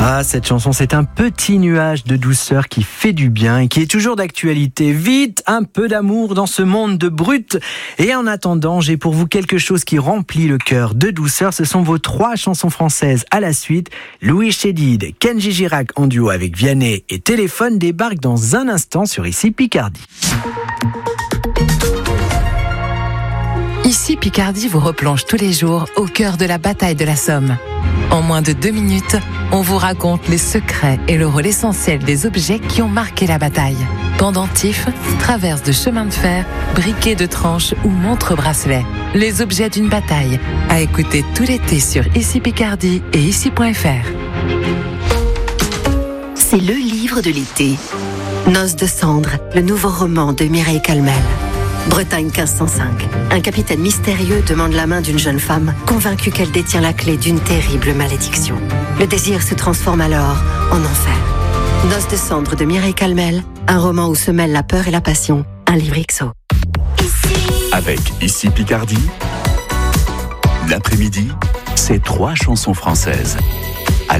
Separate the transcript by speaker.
Speaker 1: Ah, cette chanson, c'est un petit nuage de douceur qui fait du bien et qui est toujours d'actualité. Vite, un peu d'amour dans ce monde de brut. Et en attendant, j'ai pour vous quelque chose qui remplit le cœur de douceur. Ce sont vos 3 chansons françaises à la suite. Louis Chédid, Kenji Girac en duo avec Vianney et Téléphone débarquent dans un instant sur Ici Picardie.
Speaker 2: Ici Picardie vous replonge tous les jours au cœur de la bataille de la Somme. En moins de 2 minutes, on vous raconte les secrets et le rôle essentiel des objets qui ont marqué la bataille. Pendentifs, traverses de chemin de fer, briquets de tranches ou montres-bracelets. Les objets d'une bataille. À écouter tout l'été sur Ici Picardie et ici.fr.
Speaker 3: C'est le livre de l'été. Noces de cendres, le nouveau roman de Mireille Calmel. Bretagne 1505. Un capitaine mystérieux demande la main d'une jeune femme, convaincue qu'elle détient la clé d'une terrible malédiction. Le désir se transforme alors en enfer. Noces de cendres de Mireille Calmel, un roman où se mêlent la peur et la passion. Un livre XO.
Speaker 4: Avec Ici Picardie, l'après-midi, c'est 3 chansons françaises.